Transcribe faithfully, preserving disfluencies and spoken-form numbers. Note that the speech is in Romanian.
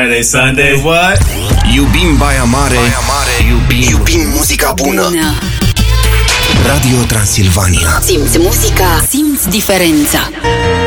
Saturday, Sunday, what? Iubim Baia Mare, Baia Mare. Iubim, iubim muzica bună. bună Radio Transilvania. Simți muzica, simți diferența.